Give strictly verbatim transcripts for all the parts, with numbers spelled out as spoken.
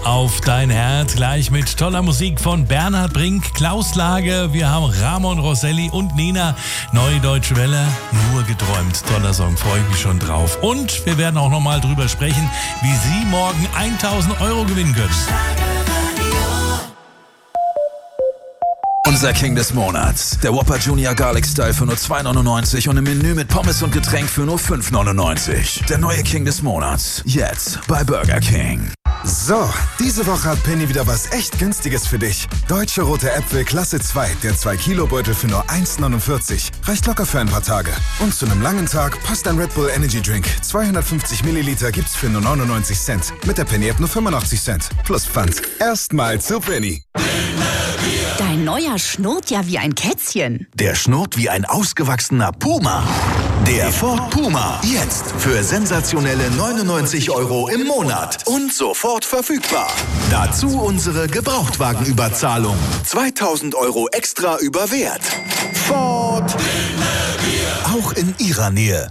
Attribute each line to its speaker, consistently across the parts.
Speaker 1: auf dein Herz. Gleich mit toller Musik von Bernhard Brink, Klaus Lage. Wir haben Ramon Rosselli und Nena. Neue Deutsche Welle, nur geträumt. Toller Song, freue ich mich schon drauf. Und wir werden auch nochmal drüber sprechen, wie Sie morgen tausend Euro gewinnen können.
Speaker 2: Unser King des Monats. Der Whopper Junior Garlic Style für nur zwei neunundneunzig und im Menü mit Pommes und Getränk für nur fünf neunundneunzig. Der neue King des Monats. Jetzt bei Burger King.
Speaker 3: So, diese Woche hat Penny wieder was echt Günstiges für dich. Deutsche rote Äpfel Klasse zwei, der zwei Kilo Beutel für nur eins neunundvierzig. Reicht locker für ein paar Tage. Und zu einem langen Tag passt ein Red Bull Energy Drink. zweihundertfünfzig Milliliter gibt's für nur neunundneunzig Cent. Mit der Penny App nur fünfundachtzig Cent. Plus Pfand. Erstmal zu Penny.
Speaker 4: Dein neuer schnurrt ja wie ein Kätzchen.
Speaker 2: Der schnurrt wie ein ausgewachsener Puma. Der Ford Puma. Jetzt für sensationelle neunundneunzig Euro im Monat. Und sofort verfügbar. Dazu unsere Gebrauchtwagenüberzahlung. zweitausend Euro extra über Wert. Ford. Auch in Ihrer Nähe.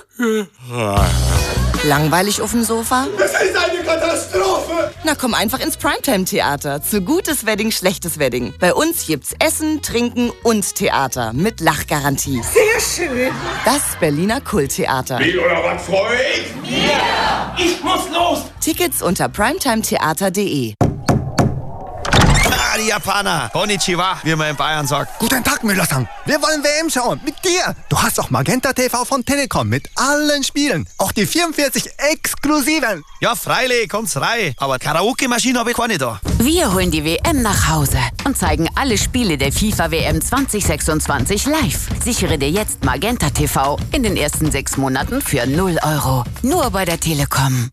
Speaker 4: Langweilig auf dem Sofa?
Speaker 5: Das ist eine Katastrophe!
Speaker 4: Na komm einfach ins Primetime-Theater. Zu gutes Wedding, schlechtes Wedding. Bei uns gibt's Essen, Trinken und Theater mit Lachgarantie.
Speaker 5: Sehr schön!
Speaker 4: Das Berliner Kulttheater.
Speaker 5: Wie oder was, Freund? Ja! Yeah. Ich muss los!
Speaker 4: Tickets unter primetimetheater punkt de.
Speaker 6: Ah, die Japaner. Konnichiwa, wie man in Bayern sagt.
Speaker 7: Guten Tag, Müller-san. Wir wollen W M schauen. Mit dir. Du hast auch Magenta T V von Telekom mit allen Spielen. Auch die vierundvierzig exklusiven.
Speaker 6: Ja, freilich, kommt's rein. Aber Karaoke-Maschine habe ich keine da.
Speaker 8: Wir holen die W M nach Hause und zeigen alle Spiele der FIFA W M zwanzig sechsundzwanzig live. Sichere dir jetzt Magenta T V in den ersten sechs Monaten für null Euro. Nur bei der Telekom.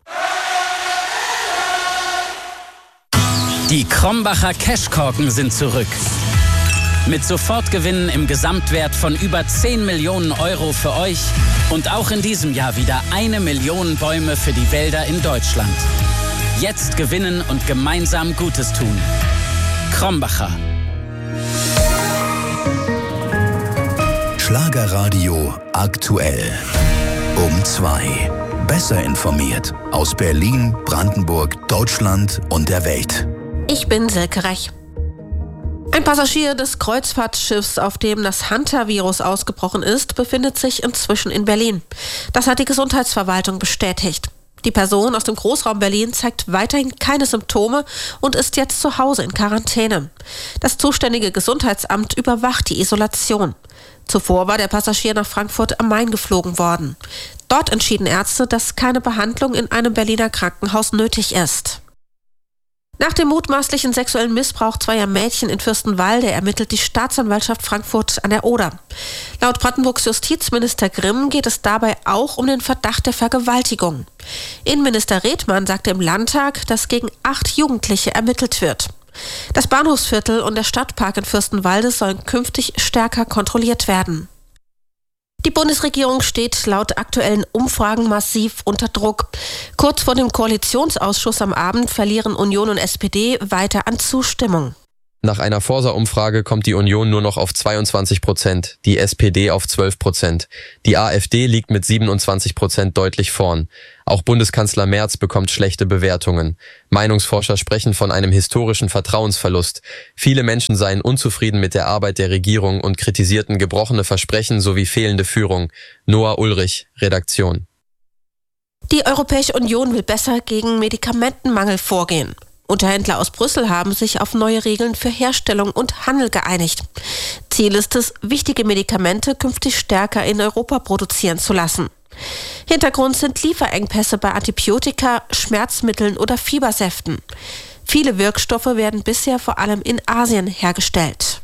Speaker 9: Die Krombacher Cashkorken sind zurück. Mit Sofortgewinnen im Gesamtwert von über zehn Millionen Euro für euch und auch in diesem Jahr wieder eine Million Bäume für die Wälder in Deutschland. Jetzt gewinnen und gemeinsam Gutes tun. Krombacher.
Speaker 2: Schlagerradio aktuell. Um zwei. Besser informiert aus Berlin, Brandenburg, Deutschland und der Welt.
Speaker 10: Ich bin Silke Rech. Ein Passagier des Kreuzfahrtschiffs, auf dem das Hantavirus ausgebrochen ist, befindet sich inzwischen in Berlin. Das hat die Gesundheitsverwaltung bestätigt. Die Person aus dem Großraum Berlin zeigt weiterhin keine Symptome und ist jetzt zu Hause in Quarantäne. Das zuständige Gesundheitsamt überwacht die Isolation. Zuvor war der Passagier nach Frankfurt am Main geflogen worden. Dort entschieden Ärzte, dass keine Behandlung in einem Berliner Krankenhaus nötig ist. Nach dem mutmaßlichen sexuellen Missbrauch zweier Mädchen in Fürstenwalde ermittelt die Staatsanwaltschaft Frankfurt an der Oder. Laut Brandenburgs Justizminister Grimm geht es dabei auch um den Verdacht der Vergewaltigung. Innenminister Redmann sagte im Landtag, dass gegen acht Jugendliche ermittelt wird. Das Bahnhofsviertel und der Stadtpark in Fürstenwalde sollen künftig stärker kontrolliert werden. Die Bundesregierung steht laut aktuellen Umfragen massiv unter Druck. Kurz vor dem Koalitionsausschuss am Abend verlieren Union und S P D weiter an Zustimmung.
Speaker 11: Nach einer Forsa-Umfrage kommt die Union nur noch auf zweiundzwanzig Prozent, die S P D auf zwölf Prozent. Die AfD liegt mit siebenundzwanzig Prozent deutlich vorn. Auch Bundeskanzler Merz bekommt schlechte Bewertungen. Meinungsforscher sprechen von einem historischen Vertrauensverlust. Viele Menschen seien unzufrieden mit der Arbeit der Regierung und kritisierten gebrochene Versprechen sowie fehlende Führung. Noah Ulrich, Redaktion.
Speaker 10: Die Europäische Union will besser gegen Medikamentenmangel vorgehen. Unterhändler aus Brüssel haben sich auf neue Regeln für Herstellung und Handel geeinigt. Ziel ist es, wichtige Medikamente künftig stärker in Europa produzieren zu lassen. Hintergrund sind Lieferengpässe bei Antibiotika, Schmerzmitteln oder Fiebersäften. Viele Wirkstoffe werden bisher vor allem in Asien hergestellt.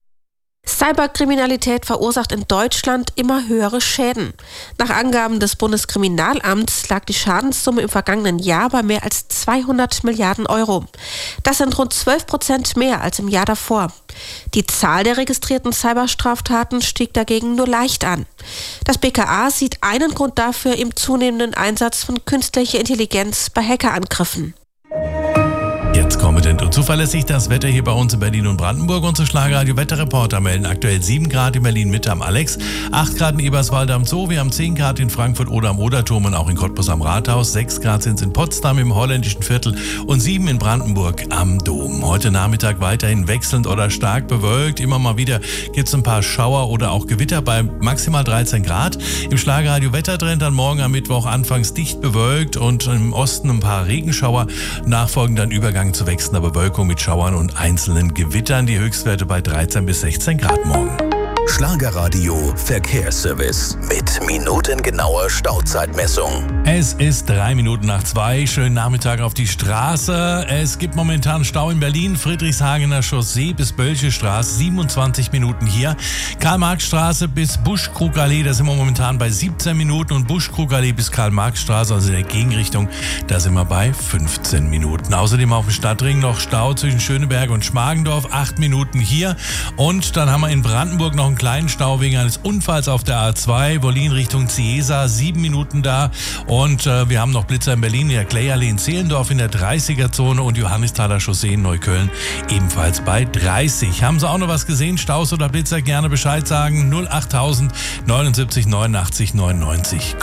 Speaker 10: Cyberkriminalität verursacht in Deutschland immer höhere Schäden. Nach Angaben des Bundeskriminalamts lag die Schadenssumme im vergangenen Jahr bei mehr als zweihundert Milliarden Euro. Das sind rund zwölf Prozent mehr als im Jahr davor. Die Zahl der registrierten Cyberstraftaten stieg dagegen nur leicht an. Das B K A sieht einen Grund dafür im zunehmenden Einsatz von künstlicher Intelligenz bei Hackerangriffen.
Speaker 1: Jetzt kommen wir denn Zuverlässig das Wetter hier bei uns in Berlin und Brandenburg. Unsere Schlagerradio-Wetterreporter melden aktuell sieben Grad in Berlin-Mitte am Alex, acht Grad in Eberswalde am Zoo, wir haben zehn Grad in Frankfurt oder am Oderturm und auch in Cottbus am Rathaus, sechs Grad sind es in Potsdam im holländischen Viertel und sieben in Brandenburg am Dom. Heute Nachmittag weiterhin wechselnd oder stark bewölkt. Immer mal wieder gibt es ein paar Schauer oder auch Gewitter bei maximal dreizehn Grad. Im Schlagerradio-Wettertrend dann morgen am Mittwoch anfangs dicht bewölkt und im Osten ein paar Regenschauer. Nachfolgend dann Übergang zu wechselnder Bewölkung mit Schauern und einzelnen Gewittern. Die Höchstwerte bei dreizehn bis sechzehn Grad morgen.
Speaker 2: Schlagerradio Verkehrsservice mit minutengenauer Stauzeitmessung.
Speaker 1: Es ist drei Minuten nach zwei. Schönen Nachmittag auf die Straße. Es gibt momentan Stau in Berlin. Friedrichshagener Chaussee bis Bölsche Straße, siebenundzwanzig Minuten hier. Karl-Marx-Straße bis Buschkrugallee, da sind wir momentan bei siebzehn Minuten. Und Buschkrugallee bis Karl-Marx-Straße, also in der Gegenrichtung, da sind wir bei fünfzehn Minuten. Außerdem auf dem Stadtring noch Stau zwischen Schöneberg und Schmargendorf, acht Minuten hier. Und dann haben wir in Brandenburg noch einen kleinen Stau wegen eines Unfalls auf der A zwei, Wollin Richtung Ciesa, sieben Minuten da. Und äh, wir haben noch Blitzer in Berlin, in der Klayallee in Zehlendorf in der dreißiger-Zone und Johannisthaler Chaussee in Neukölln ebenfalls bei dreißig. Haben Sie auch noch was gesehen? Staus oder Blitzer? Gerne Bescheid sagen. null achttausend neunundsiebzig neunundachtzig neunundneunzig.